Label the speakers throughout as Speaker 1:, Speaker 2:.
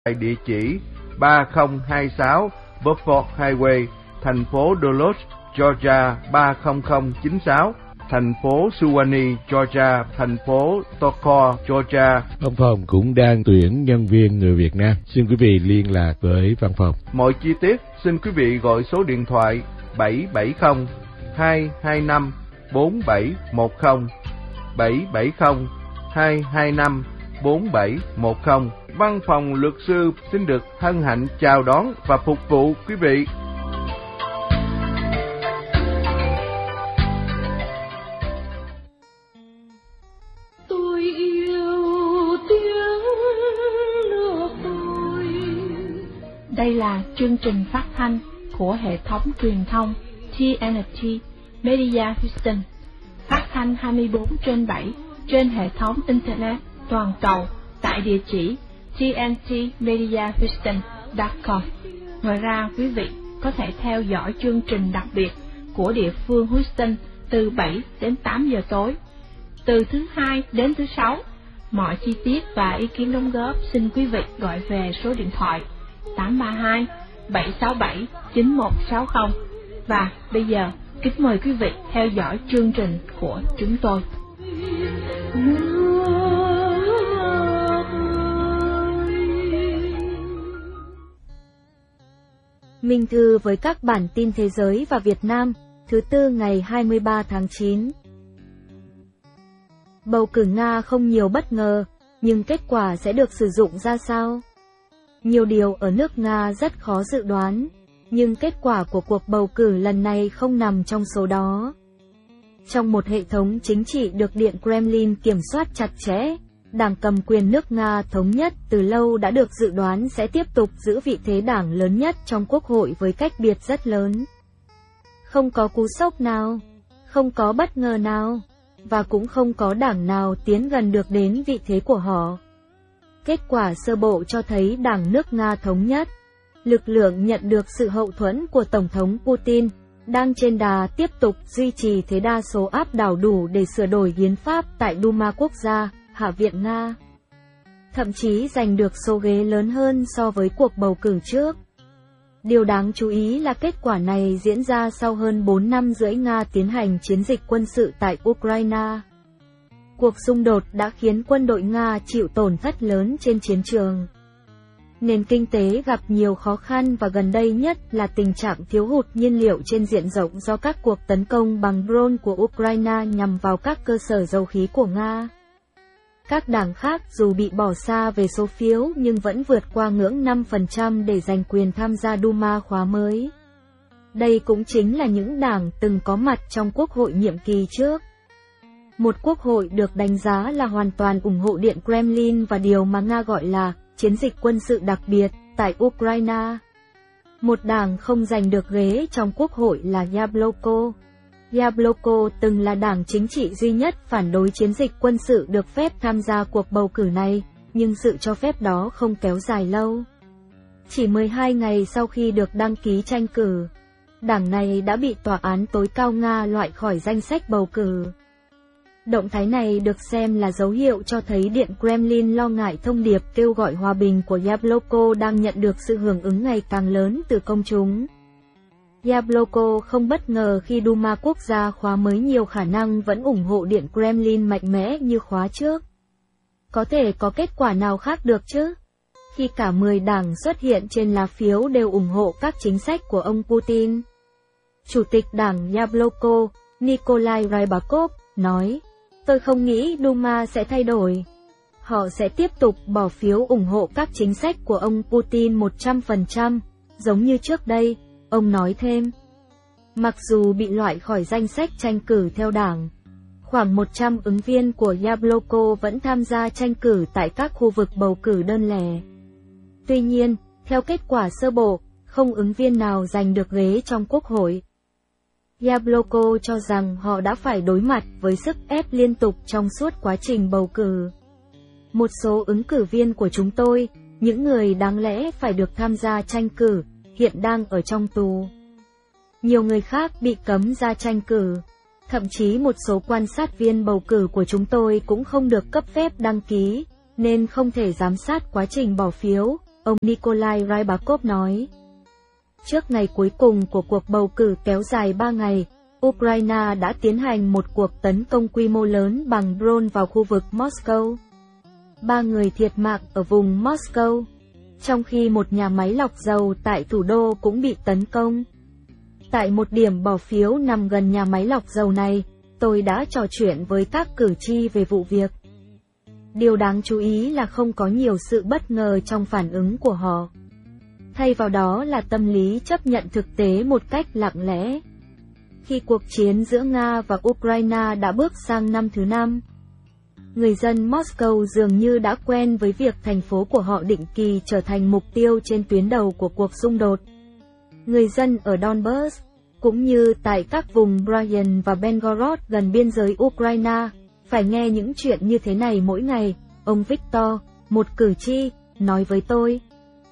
Speaker 1: tại địa chỉ 3026 Beaufort Highway, thành phố Duluth, Georgia 30096, thành phố Suwanee, Georgia, thành phố Toccoa, Georgia.
Speaker 2: Văn phòng cũng đang tuyển nhân viên người Việt Nam. Xin quý vị liên lạc với văn phòng.
Speaker 1: Mọi chi tiết xin quý vị gọi số điện thoại 770 225 4710, 770 225 4710. Văn phòng luật sư xin được hân hạnh chào đón và phục vụ quý vị.
Speaker 3: Tôi yêu tiếng nước tôi.
Speaker 4: Đây là chương trình phát thanh của hệ thống truyền thông TNT Media Houston, phát thanh 24/7 trên hệ thống Internet toàn cầu tại địa chỉ tntmediahouston.com. Ngoài ra, quý vị có thể theo dõi chương trình đặc biệt của địa phương Houston từ 7 đến 8 giờ tối, từ thứ Hai đến thứ Sáu. Mọi chi tiết và ý kiến đóng góp xin quý vị gọi về số điện thoại 832 767 9160. Và bây giờ, kính mời quý vị theo dõi chương trình của chúng tôi.
Speaker 5: Minh Thư với các bản tin thế giới và Việt Nam, thứ Tư ngày 23 tháng 9. Bầu cử Nga không nhiều bất ngờ, nhưng kết quả sẽ được sử dụng ra sao? Nhiều điều ở nước Nga rất khó dự đoán, nhưng kết quả của cuộc bầu cử lần này không nằm trong số đó. Trong một hệ thống chính trị được Điện Kremlin kiểm soát chặt chẽ, đảng cầm quyền nước Nga Thống nhất từ lâu đã được dự đoán sẽ tiếp tục giữ vị thế đảng lớn nhất trong quốc hội với cách biệt rất lớn. Không có cú sốc nào, không có bất ngờ nào, và cũng không có đảng nào tiến gần được đến vị thế của họ. Kết quả sơ bộ cho thấy đảng nước Nga Thống nhất, lực lượng nhận được sự hậu thuẫn của Tổng thống Putin, đang trên đà tiếp tục duy trì thế đa số áp đảo đủ để sửa đổi hiến pháp tại Duma Quốc gia, Hạ viện Nga. Thậm chí giành được số ghế lớn hơn so với cuộc bầu cử trước. Điều đáng chú ý là kết quả này diễn ra sau hơn 4 năm rưỡi Nga tiến hành chiến dịch quân sự tại Ukraine. Cuộc xung đột đã khiến quân đội Nga chịu tổn thất lớn trên chiến trường. Nền kinh tế gặp nhiều khó khăn và gần đây nhất là tình trạng thiếu hụt nhiên liệu trên diện rộng do các cuộc tấn công bằng drone của Ukraine nhằm vào các cơ sở dầu khí của Nga. Các đảng khác dù bị bỏ xa về số phiếu nhưng vẫn vượt qua ngưỡng 5% để giành quyền tham gia Duma khóa mới. Đây cũng chính là những đảng từng có mặt trong quốc hội nhiệm kỳ trước. Một quốc hội được đánh giá là hoàn toàn ủng hộ Điện Kremlin và điều mà Nga gọi là chiến dịch quân sự đặc biệt tại Ukraine. Một đảng không giành được ghế trong quốc hội là Yabloko. Yabloko từng là đảng chính trị duy nhất phản đối chiến dịch quân sự được phép tham gia cuộc bầu cử này, nhưng sự cho phép đó không kéo dài lâu. Chỉ 12 ngày sau khi được đăng ký tranh cử, đảng này đã bị Tòa án tối cao Nga loại khỏi danh sách bầu cử. Động thái này được xem là dấu hiệu cho thấy Điện Kremlin lo ngại thông điệp kêu gọi hòa bình của Yabloko đang nhận được sự hưởng ứng ngày càng lớn từ công chúng. Yabloko không bất ngờ khi Duma Quốc gia khóa mới nhiều khả năng vẫn ủng hộ Điện Kremlin mạnh mẽ như khóa trước. Có thể có kết quả nào khác được chứ? Khi cả 10 đảng xuất hiện trên lá phiếu đều ủng hộ các chính sách của ông Putin. Chủ tịch đảng Yabloko, Nikolai Rybakov, nói, tôi không nghĩ Duma sẽ thay đổi. Họ sẽ tiếp tục bỏ phiếu ủng hộ các chính sách của ông Putin 100%, giống như trước đây, ông nói thêm. Mặc dù bị loại khỏi danh sách tranh cử theo đảng, khoảng 100 ứng viên của Yabloko vẫn tham gia tranh cử tại các khu vực bầu cử đơn lẻ. Tuy nhiên, theo kết quả sơ bộ, không ứng viên nào giành được ghế trong quốc hội. Yabloko cho rằng họ đã phải đối mặt với sức ép liên tục trong suốt quá trình bầu cử. Một số ứng cử viên của chúng tôi, những người đáng lẽ phải được tham gia tranh cử, hiện đang ở trong tù. Nhiều người khác bị cấm ra tranh cử. Thậm chí một số quan sát viên bầu cử của chúng tôi cũng không được cấp phép đăng ký, nên không thể giám sát quá trình bỏ phiếu, ông Nikolai Rybakov nói. Trước ngày cuối cùng của cuộc bầu cử kéo dài 3 ngày, Ukraine đã tiến hành một cuộc tấn công quy mô lớn bằng drone vào khu vực Moscow. 3 người thiệt mạng ở vùng Moscow, trong khi một nhà máy lọc dầu tại thủ đô cũng bị tấn công. Tại một điểm bỏ phiếu nằm gần nhà máy lọc dầu này, tôi đã trò chuyện với các cử tri về vụ việc. Điều đáng chú ý là không có nhiều sự bất ngờ trong phản ứng của họ. Thay vào đó là tâm lý chấp nhận thực tế một cách lặng lẽ. Khi cuộc chiến giữa Nga và Ukraine đã bước sang năm thứ 5, người dân Moscow dường như đã quen với việc thành phố của họ định kỳ trở thành mục tiêu trên tuyến đầu của cuộc xung đột. Người dân ở Donbass, cũng như tại các vùng Bryansk và Belgorod gần biên giới Ukraine, phải nghe những chuyện như thế này mỗi ngày, ông Victor, một cử tri, nói với tôi.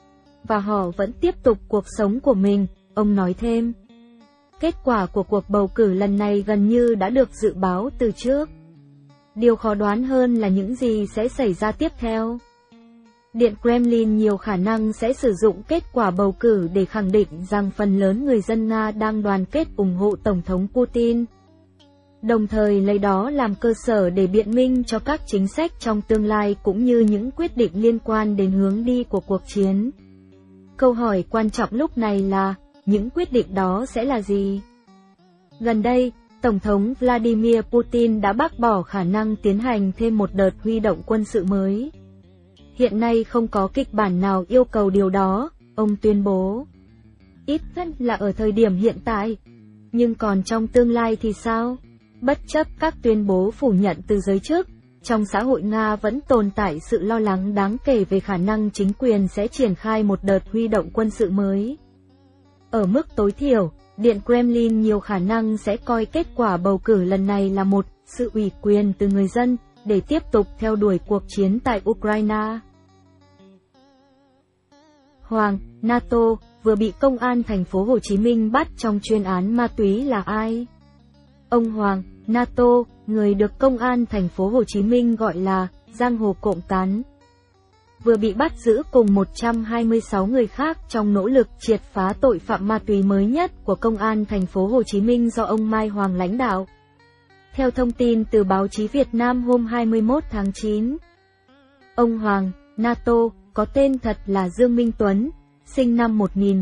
Speaker 5: Và họ vẫn tiếp tục cuộc sống của mình, ông nói thêm. Kết quả của cuộc bầu cử lần này gần như đã được dự báo từ trước. Điều khó đoán hơn là những gì sẽ xảy ra tiếp theo. Điện Kremlin nhiều khả năng sẽ sử dụng kết quả bầu cử để khẳng định rằng phần lớn người dân Nga đang đoàn kết ủng hộ Tổng thống Putin, đồng thời lấy đó làm cơ sở để biện minh cho các chính sách trong tương lai cũng như những quyết định liên quan đến hướng đi của cuộc chiến. Câu hỏi quan trọng lúc này là, những quyết định đó sẽ là gì? Gần đây, Tổng thống Vladimir Putin đã bác bỏ khả năng tiến hành thêm một đợt huy động quân sự mới. Hiện nay không có kịch bản nào yêu cầu điều đó, ông tuyên bố. Ít nhất là ở thời điểm hiện tại. Nhưng còn trong tương lai thì sao? Bất chấp các tuyên bố phủ nhận từ giới chức, trong xã hội Nga vẫn tồn tại sự lo lắng đáng kể về khả năng chính quyền sẽ triển khai một đợt huy động quân sự mới. Ở mức tối thiểu, Điện Kremlin nhiều khả năng sẽ coi kết quả bầu cử lần này là một sự ủy quyền từ người dân để tiếp tục theo đuổi cuộc chiến tại Ukraine. Hoàng, NATO, vừa bị công an thành phố Hồ Chí Minh bắt trong chuyên án ma túy là ai? Ông Hoàng, NATO, người được công an thành phố Hồ Chí Minh gọi là giang hồ cộng cán, vừa bị bắt giữ cùng 126 người khác trong nỗ lực triệt phá tội phạm ma túy mới nhất của công an thành phố Hồ Chí Minh do ông Mai Hoàng lãnh đạo. Theo thông tin từ báo chí Việt Nam hôm 21 tháng 9, ông Hoàng, NATO, có tên thật là Dương Minh Tuấn, sinh năm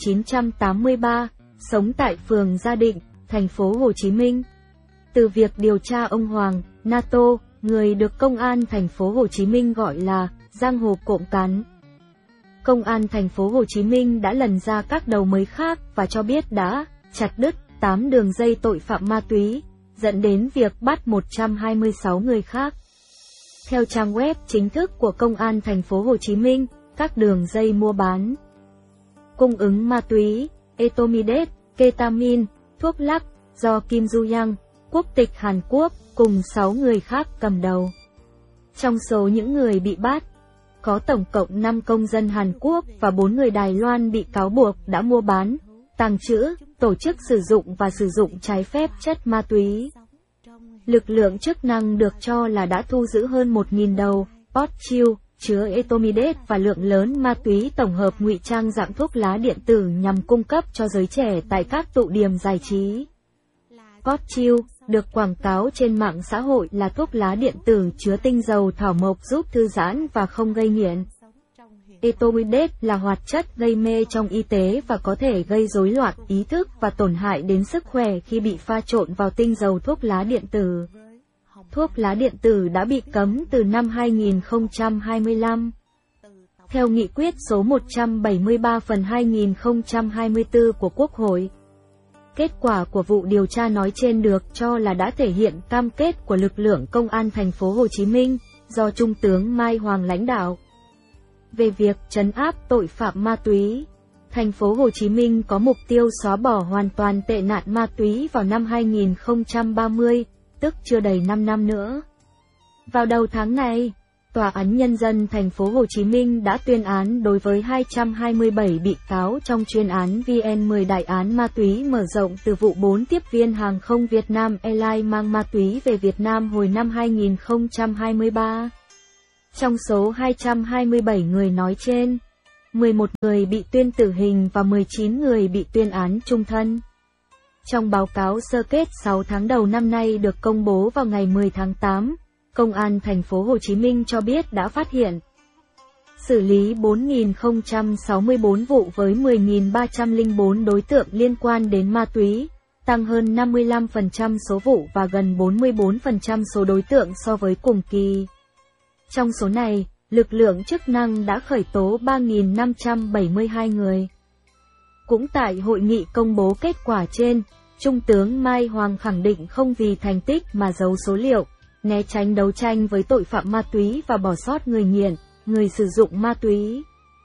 Speaker 5: 1983, sống tại phường Gia Định, thành phố Hồ Chí Minh. Từ việc điều tra ông Hoàng, NATO, người được công an thành phố Hồ Chí Minh gọi là giang hồ cộng cán, công an thành phố Hồ Chí Minh đã lần ra các đầu mối khác và cho biết đã chặt đứt 8 đường dây tội phạm ma túy, dẫn đến việc bắt 126 người khác. Theo trang web chính thức của công an thành phố Hồ Chí Minh, các đường dây mua bán, cung ứng ma túy, Etomidet, ketamin, thuốc lắc, do Kim Du-young, quốc tịch Hàn Quốc, cùng 6 người khác cầm đầu. Trong số những người bị bắt, có tổng cộng 5 công dân Hàn Quốc và 4 người Đài Loan bị cáo buộc đã mua bán, tàng trữ, tổ chức sử dụng và sử dụng trái phép chất ma túy. Lực lượng chức năng được cho là đã thu giữ hơn 1.000 đầu pot chill chứa Etomidet và lượng lớn ma túy tổng hợp ngụy trang dạng thuốc lá điện tử nhằm cung cấp cho giới trẻ tại các tụ điểm giải trí. Pot chill được quảng cáo trên mạng xã hội là thuốc lá điện tử chứa tinh dầu thảo mộc giúp thư giãn và không gây nghiện. Etomidet là hoạt chất gây mê trong y tế và có thể gây rối loạn ý thức và tổn hại đến sức khỏe khi bị pha trộn vào tinh dầu thuốc lá điện tử. Thuốc lá điện tử đã bị cấm từ năm 2025. Theo nghị quyết số 173/2024 của Quốc hội, kết quả của vụ điều tra nói trên được cho là đã thể hiện cam kết của lực lượng công an thành phố Hồ Chí Minh, do Trung tướng Mai Hoàng lãnh đạo, về việc trấn áp tội phạm ma túy. Thành phố Hồ Chí Minh có mục tiêu xóa bỏ hoàn toàn tệ nạn ma túy vào năm 2030, tức chưa đầy 5 năm nữa. Vào đầu tháng này, Tòa án Nhân dân thành phố Hồ Chí Minh đã tuyên án đối với 227 bị cáo trong chuyên án VN10 đại án ma túy mở rộng từ vụ 4 tiếp viên hàng không Việt Nam Airlines mang ma túy về Việt Nam hồi năm 2023. Trong số 227 người nói trên, 11 người bị tuyên tử hình và 19 người bị tuyên án chung thân. Trong báo cáo sơ kết 6 tháng đầu năm nay được công bố vào ngày 10 tháng 8, Công an thành phố Hồ Chí Minh cho biết đã phát hiện, xử lý 4.064 vụ với 10.304 đối tượng liên quan đến ma túy, tăng hơn 55% số vụ và gần 44% số đối tượng so với cùng kỳ. Trong số này, lực lượng chức năng đã khởi tố 3.572 người. Cũng tại hội nghị công bố kết quả trên, Trung tướng Mai Hoàng khẳng định không vì thành tích mà giấu số liệu, né tránh đấu tranh với tội phạm ma túy và bỏ sót người nghiện, người sử dụng ma túy.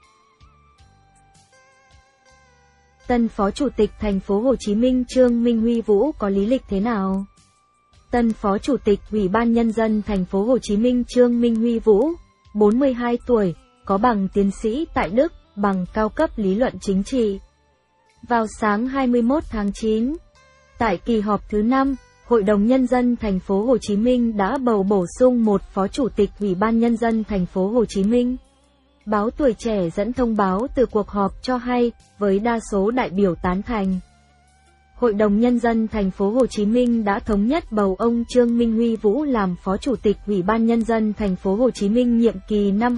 Speaker 5: Tân Phó Chủ tịch thành phố Hồ Chí Minh Trương Minh Huy Vũ có lý lịch thế nào? Tân Phó Chủ tịch Ủy ban Nhân dân thành phố Hồ Chí Minh Trương Minh Huy Vũ, 42 tuổi, có bằng tiến sĩ tại Đức, bằng cao cấp lý luận chính trị. Vào sáng 21 tháng 9, tại kỳ họp thứ 5, Hội đồng Nhân dân thành phố Hồ Chí Minh đã bầu bổ sung một Phó Chủ tịch Ủy ban Nhân dân thành phố Hồ Chí Minh. Báo Tuổi Trẻ dẫn thông báo từ cuộc họp cho hay, với đa số đại biểu tán thành, Hội đồng Nhân dân thành phố Hồ Chí Minh đã thống nhất bầu ông Trương Minh Huy Vũ làm Phó Chủ tịch Ủy ban Nhân dân thành phố Hồ Chí Minh nhiệm kỳ năm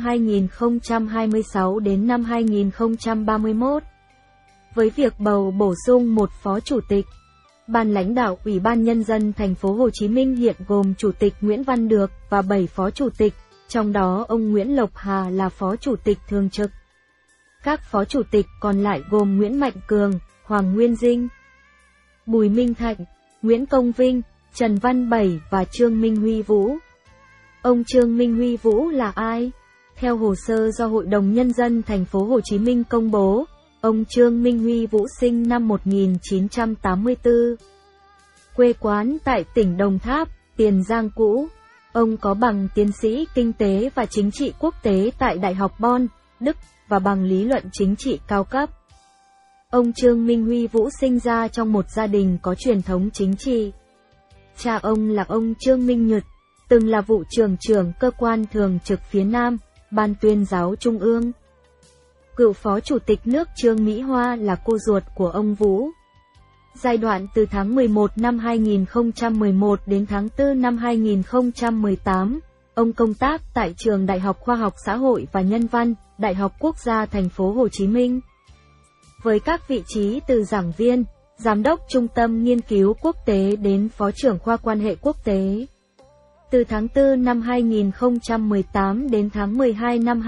Speaker 5: 2026 đến năm 2031. Với việc bầu bổ sung một Phó Chủ tịch, Ban lãnh đạo Ủy ban Nhân dân thành phố Hồ Chí Minh hiện gồm Chủ tịch Nguyễn Văn Được và 7 Phó Chủ tịch, trong đó ông Nguyễn Lộc Hà là Phó Chủ tịch thường trực. Các Phó Chủ tịch còn lại gồm Nguyễn Mạnh Cường, Hoàng Nguyên Dinh, Bùi Minh Thạnh, Nguyễn Công Vinh, Trần Văn Bảy và Trương Minh Huy Vũ. Ông Trương Minh Huy Vũ là ai? Theo hồ sơ do Hội đồng Nhân dân thành phố Hồ Chí Minh công bố, ông Trương Minh Huy Vũ sinh năm 1984. Quê quán tại tỉnh Đồng Tháp, Tiền Giang cũ. Ông có bằng tiến sĩ Kinh tế và Chính trị quốc tế tại Đại học Bonn, Đức và bằng lý luận chính trị cao cấp. Ông Trương Minh Huy Vũ sinh ra trong một gia đình có truyền thống chính trị. Cha ông là ông Trương Minh Nhật, từng là vụ trưởng cơ quan thường trực phía Nam, Ban Tuyên giáo Trung ương. Cựu Phó Chủ tịch nước Trương Mỹ Hoa là cô ruột của ông Vũ. Giai đoạn từ tháng 11 năm 2011 đến tháng 4 năm 2018, ông công tác tại Trường Đại học Khoa học Xã hội và Nhân văn, Đại học Quốc gia thành phố Hồ Chí Minh. Với các vị trí từ giảng viên, giám đốc Trung tâm Nghiên cứu Quốc tế đến Phó trưởng khoa Quan hệ Quốc tế. Từ tháng 4 năm 2018 đến tháng 12 năm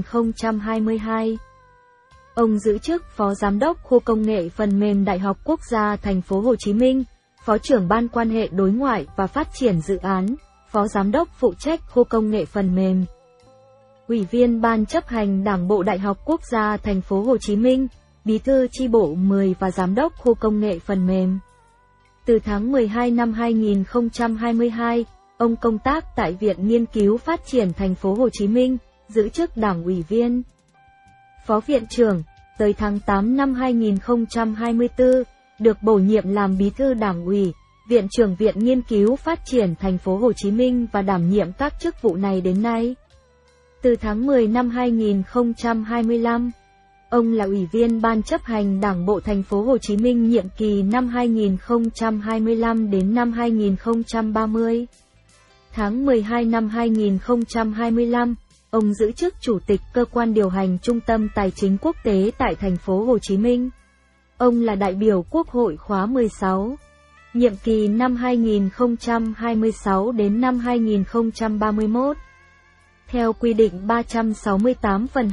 Speaker 5: 2022. Ông giữ chức Phó Giám đốc Khu Công nghệ Phần mềm Đại học Quốc gia thành phố Hồ Chí Minh, Phó trưởng Ban Quan hệ Đối ngoại và Phát triển Dự án, Phó Giám đốc phụ trách Khu Công nghệ Phần mềm. Ủy viên Ban chấp hành Đảng bộ Đại học Quốc gia thành phố Hồ Chí Minh, Bí thư chi bộ 10 và Giám đốc Khu Công nghệ Phần mềm. Từ tháng 12 năm 2022, ông công tác tại Viện Nghiên cứu Phát triển thành phố Hồ Chí Minh, giữ chức Đảng ủy viên, Phó Viện trưởng, tới tháng 8 năm 2024, được bổ nhiệm làm Bí thư Đảng ủy, Viện trưởng Viện Nghiên cứu Phát triển thành phố Hồ Chí Minh và đảm nhiệm các chức vụ này đến nay. Từ tháng 10 năm 2025, ông là Ủy viên Ban chấp hành Đảng bộ thành phố Hồ Chí Minh nhiệm kỳ năm 2025 đến năm 2030. Tháng 12 năm 2025, ông giữ chức Chủ tịch Cơ quan điều hành Trung tâm Tài chính Quốc tế tại thành phố Hồ Chí Minh. Ông là đại biểu Quốc hội khóa 16, nhiệm kỳ năm 2026 đến năm 2031. Theo quy định 368 phần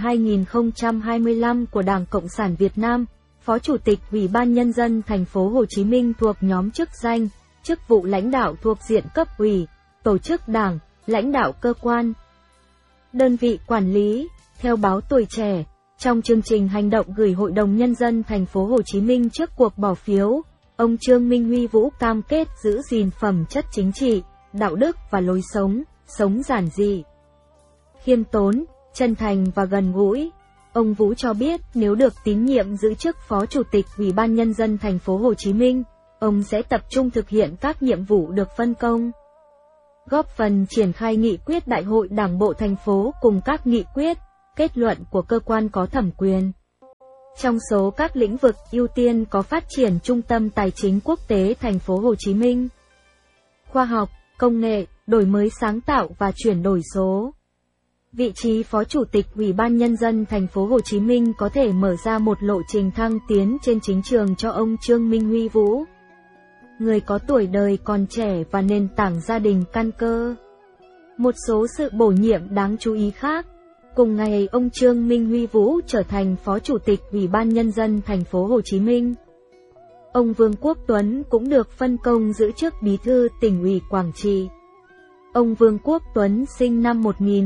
Speaker 5: 2025 của Đảng Cộng sản Việt Nam, Phó Chủ tịch Ủy ban Nhân dân thành phố Hồ Chí Minh thuộc nhóm chức danh, chức vụ lãnh đạo thuộc diện cấp ủy, tổ chức đảng, lãnh đạo cơ quan, đơn vị quản lý. Theo báo Tuổi Trẻ, trong chương trình hành động gửi Hội đồng Nhân dân thành phố Hồ Chí Minh trước cuộc bỏ phiếu, ông Trương Minh Huy Vũ cam kết giữ gìn phẩm chất chính trị, đạo đức và lối sống, sống giản dị, khiêm tốn, chân thành và gần gũi. Ông Vũ cho biết nếu được tín nhiệm giữ chức Phó Chủ tịch Ủy ban Nhân dân thành phố Hồ Chí Minh, ông sẽ tập trung thực hiện các nhiệm vụ được phân công, góp phần triển khai nghị quyết Đại hội Đảng bộ thành phố cùng các nghị quyết, kết luận của cơ quan có thẩm quyền. Trong số các lĩnh vực ưu tiên có phát triển Trung tâm Tài chính Quốc tế Thành phố Hồ Chí Minh, khoa học, công nghệ, đổi mới sáng tạo và chuyển đổi số. Vị trí Phó Chủ tịch Ủy ban Nhân dân Thành phố Hồ Chí Minh có thể mở ra một lộ trình thăng tiến trên chính trường cho ông Trương Minh Huy Vũ, người có tuổi đời còn trẻ và nền tảng gia đình căn cơ. Một số sự bổ nhiệm đáng chú ý khác. Cùng ngày, ông Trương Minh Huy Vũ trở thành Phó Chủ tịch Ủy ban Nhân dân Thành phố Hồ Chí Minh. Ông Vương Quốc Tuấn cũng được phân công giữ chức Bí thư Tỉnh ủy Quảng Trị. Ông Vương Quốc Tuấn sinh năm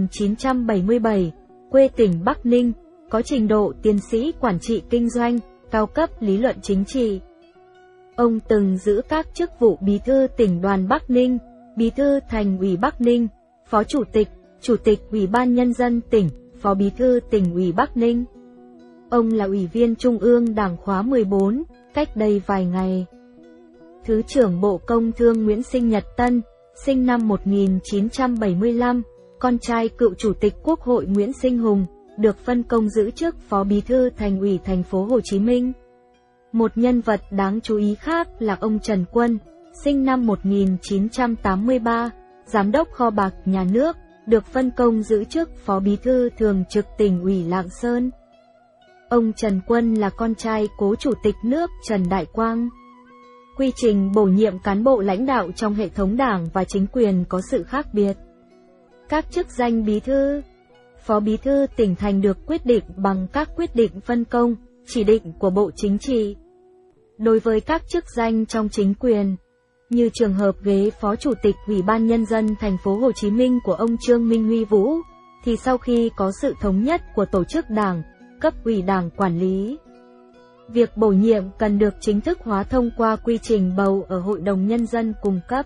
Speaker 5: 1977, quê tỉnh Bắc Ninh, có trình độ tiến sĩ quản trị kinh doanh, cao cấp lý luận chính trị. Ông từng giữ các chức vụ Bí thư Tỉnh đoàn Bắc Ninh, Bí thư Thành ủy Bắc Ninh, Phó Chủ tịch Ủy ban Nhân dân tỉnh, Phó Bí thư Tỉnh ủy Bắc Ninh. Ông là Ủy viên Trung ương Đảng khóa 14, cách đây vài ngày. Thứ trưởng Bộ Công Thương Nguyễn Sinh Nhật Tân, sinh năm 1975, con trai cựu Chủ tịch Quốc hội Nguyễn Sinh Hùng, được phân công giữ chức Phó Bí thư Thành ủy Thành phố Hồ Chí Minh. Một nhân vật đáng chú ý khác là ông Trần Quân, sinh năm 1983, Giám đốc Kho bạc Nhà nước, được phân công giữ chức Phó Bí thư Thường trực Tỉnh ủy Lạng Sơn. Ông Trần Quân là con trai cố Chủ tịch nước Trần Đại Quang. Quy trình bổ nhiệm cán bộ lãnh đạo trong hệ thống đảng và chính quyền có sự khác biệt. Các chức danh bí thư, phó bí thư tỉnh thành được quyết định bằng các quyết định phân công, chỉ định của Bộ Chính trị. Đối với các chức danh trong chính quyền, như trường hợp ghế Phó Chủ tịch Ủy ban Nhân dân Thành phố Hồ Chí Minh của ông Trương Minh Huy Vũ, thì sau khi có sự thống nhất của tổ chức đảng, cấp ủy đảng quản lý, việc bổ nhiệm cần được chính thức hóa thông qua quy trình bầu ở Hội đồng Nhân dân cung cấp.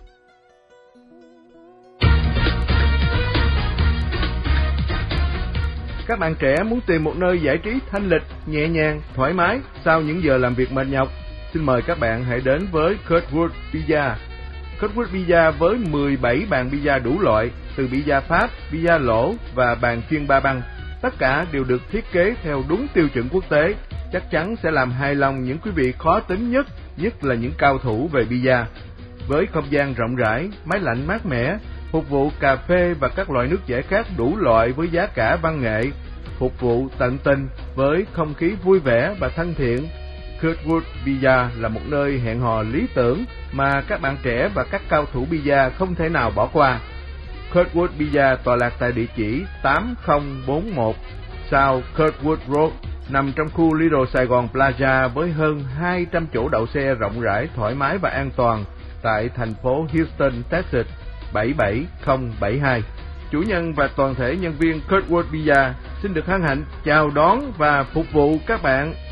Speaker 1: Các bạn trẻ muốn tìm một nơi giải trí thanh lịch, nhẹ nhàng, thoải mái sau những giờ làm việc mệt nhọc? Xin mời các bạn hãy đến với Kurtwood Pizza. Kurtwood Pizza với 17 bàn pizza đủ loại, từ pizza Pháp, pizza lỗ và bàn chuyên ba băng. Tất cả đều được thiết kế theo đúng tiêu chuẩn quốc tế, chắc chắn sẽ làm hài lòng những quý vị khó tính nhất là những cao thủ về pizza. Với không gian rộng rãi, máy lạnh mát mẻ, phục vụ cà phê và các loại nước giải khát đủ loại với giá cả văn nghệ, phục vụ tận tình với không khí vui vẻ và thân thiện. Kurtwood Pizza là một nơi hẹn hò lý tưởng mà các bạn trẻ và các cao thủ pizza không thể nào bỏ qua. Kurtwood Pizza tọa lạc tại địa chỉ 8041 South Kurtwood Road, nằm trong khu Little Sài Gòn Plaza với hơn 200 chỗ đậu xe rộng rãi, thoải mái và an toàn tại thành phố Houston, Texas 77072. Chủ nhân và toàn thể nhân viên Kurtwood Pizza xin được hân hạnh chào đón và phục vụ các bạn.